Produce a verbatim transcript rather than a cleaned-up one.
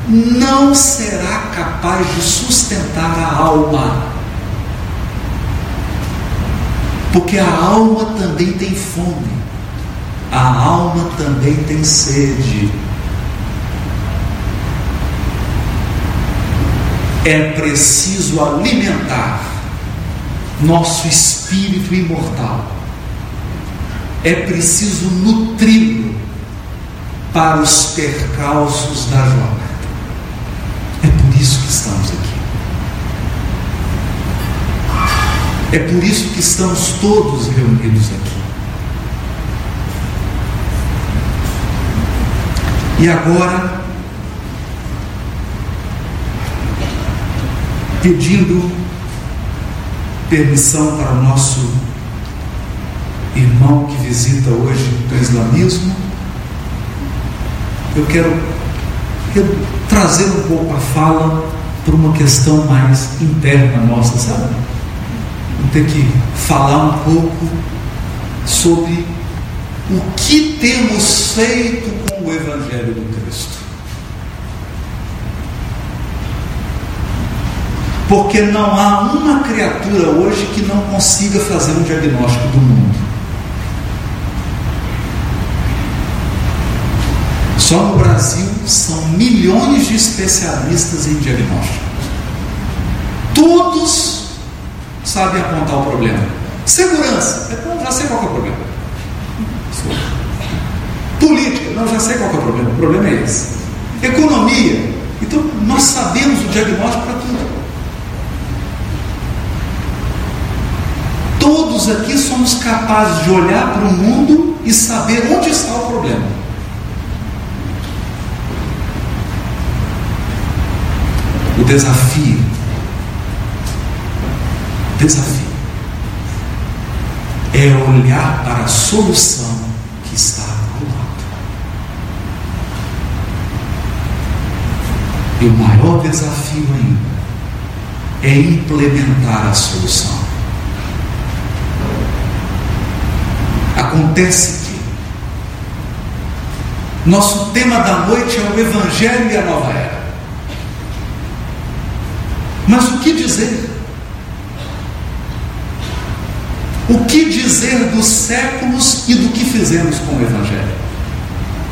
não será capaz de sustentar a alma, porque a alma também tem fome, a alma também tem sede. É preciso alimentar nosso espírito imortal, é preciso nutri-lo para os percalços da jornada. É por isso que estamos aqui. É por isso que estamos todos reunidos aqui. E agora, pedindo permissão para o nosso irmão que visita hoje o islamismo, eu quero, quero trazer um pouco a fala para uma questão mais interna nossa, sabe? Vou ter que falar um pouco sobre o que temos feito com o Evangelho do Cristo. Porque não há uma criatura hoje que não consiga fazer um diagnóstico do mundo. Só no Brasil são milhões de especialistas em diagnóstico. Todos sabem apontar o problema. Segurança, então já sei qual é o problema. Política, não, já sei qual é o problema. O problema é esse. Economia, então nós sabemos o diagnóstico para tudo. Todos aqui somos capazes de olhar para o mundo e saber onde está o problema. O desafio, desafio é olhar para a solução que está ao lado. E o maior desafio ainda é implementar a solução. Acontece que nosso tema da noite é o Evangelho e a Nova Era. Mas o que dizer? O que dizer dos séculos e do que fizemos com o Evangelho?